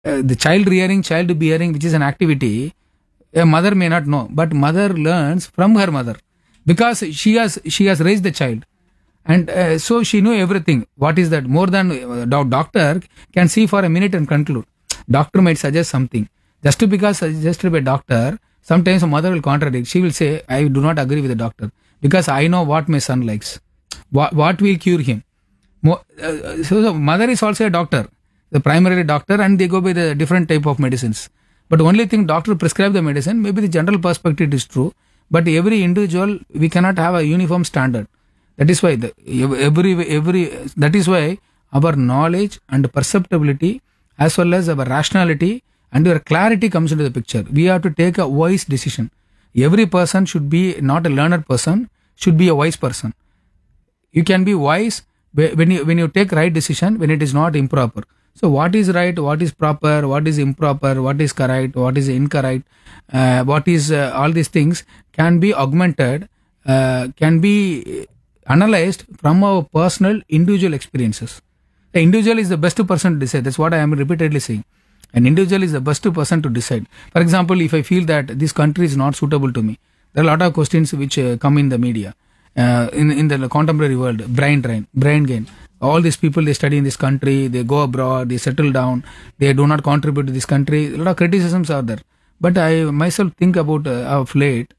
The child rearing, child bearing, which is an activity, a mother may not know, but mother learns from her mother because she has raised the child, and so she know everything. What is that? More than doctor can see for a minute and conclude. Doctor might suggest something. Just because suggested by doctor, sometimes a mother will contradict. She will say, I do not agree with the doctor because I know what my son likes. What will cure him? So the mother is also a doctor, the primary doctor, and they go by the different type of medicines. But only thing doctor prescribe the medicine, maybe the general perspective is true, but every individual, we cannot have a uniform standard. That is why that is why our knowledge and perceptibility as well as our rationality and your clarity comes into the picture. We have to take a wise decision. Every person should be not a learned person, should be a wise person. You can be wise when you take right decision when it is not improper. So what is right, what is proper, what is improper, what is correct, what is incorrect, what is all these things can be augmented, can be analyzed from our personal individual experiences. The individual is the best person to decide. That's what I am repeatedly saying. An individual is the best person to decide. For example, if I feel that this country is not suitable to me, there are a lot of questions which come in the media. In the contemporary world, brain drain, brain gain. All these people, they study in this country, they go abroad, they settle down, they do not contribute to this country. A lot of criticisms are there. But I myself think about of late,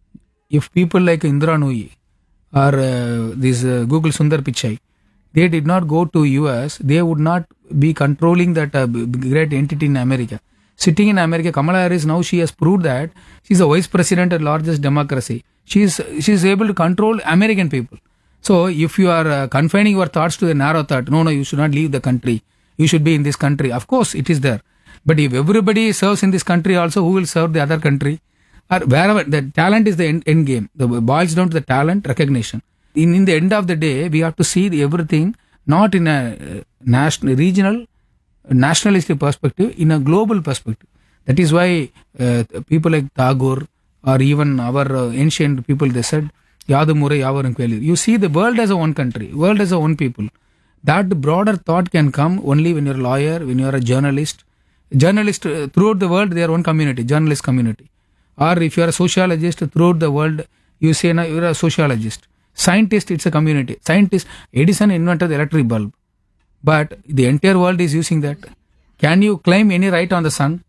if people like Indra Nooyi or this Google Sundar Pichai, they did not go to US, they would not be controlling that great entity in America. Sitting in America, Kamala Harris, now she has proved that she's a vice president of largest democracy. She's able to control American people. So if you are confining your thoughts to the narrow thought, no, you should not leave the country. You should be in this country. Of course, it is there. But if everybody serves in this country also, who will serve the other country? Or wherever, the talent is the end game. The boils down to the talent recognition. In the end of the day, we have to see everything not in a regional, nationalistic perspective, in a global perspective. That is why people like Tagore or even our ancient people, they said, Yadamure Yavaram Kweli. You see the world as a one country, world as a one people. That broader thought can come only when you're a lawyer, when you're a journalist. Journalist throughout the world, they are one community, journalist community. Or if you're a sociologist throughout the world, you say now you're a sociologist. Scientist, it's a community. Scientist, Edison invented the electric bulb. But the entire world is using that. Can you claim any right on the sun?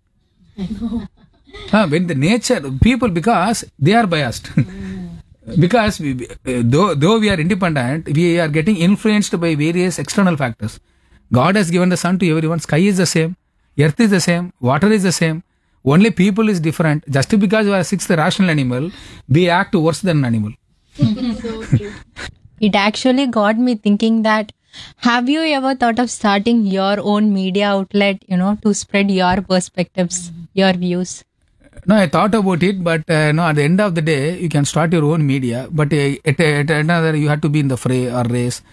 When the nature, people, because they are biased. Because though we are independent, we are getting influenced by various external factors. God has given the sun to everyone. Sky is the same. Earth is the same. Water is the same. Only people is different. Just because we are sixth rational animal, we act worse than an animal. So true. It actually got me thinking that, have you ever thought of starting your own media outlet, to spread your perspectives, your views? No, I thought about it, but no, at the end of the day, you can start your own media, but at another, you have to be in the fray or race.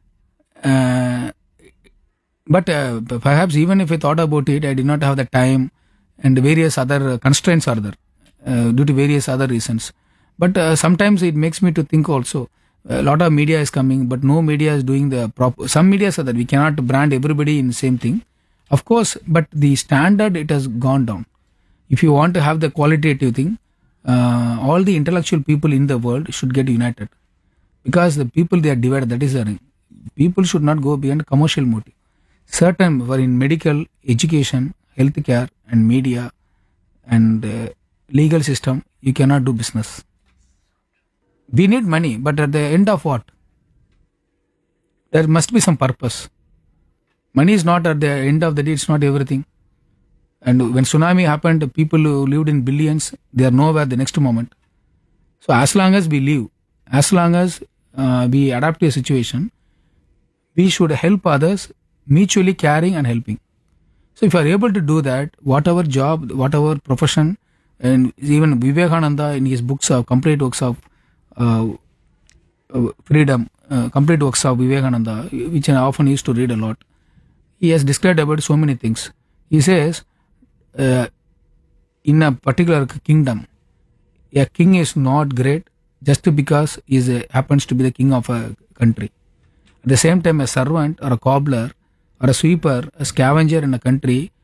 But perhaps even if I thought about it, I did not have the time, and various other constraints are there due to various other reasons. But sometimes it makes me to think also. A lot of media is coming, but no media is doing the proper. Some media are that we cannot brand everybody in the same thing. Of course, but the standard, it has gone down. If you want to have the qualitative thing, all the intellectual people in the world should get united. Because the people, they are divided. That is the thing. People should not go beyond commercial motive. Certain were in medical, education, healthcare, and media, and legal system, you cannot do business. We need money, but at the end of what? There must be some purpose. Money is not at the end of the day, it's not everything. And when tsunami happened, people who lived in billions, they are nowhere the next moment. So as long as we live, as long as we adapt to a situation, we should help others, mutually caring and helping. So if you are able to do that, whatever job, whatever profession, and even Vivekananda in his books of complete works of freedom, complete works of Vivekananda, which I often used to read a lot, he has described about so many things. He says, in a particular kingdom, a king is not great just because he happens to be the king of a country. At the same time, a servant or a cobbler or a sweeper, a scavenger in a country